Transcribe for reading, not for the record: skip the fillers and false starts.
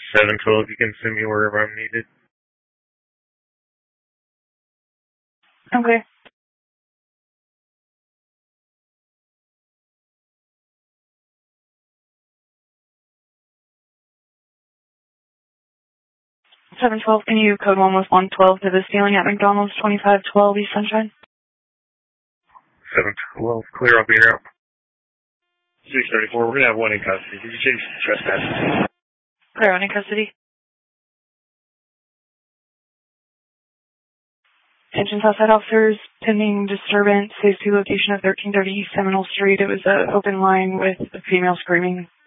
712, you can send me wherever I'm needed. Okay. Can you code 1 with 112 to the ceiling at McDonald's, 2512 East Sunshine? 712, clear, I'll be here. 634, we're going to have one in custody. Did you chase trespass? Clear, one in custody. Attention Southside officers, pending disturbance, phase 2 location of 1330 East Seminole Street. It was an open line with a female screaming.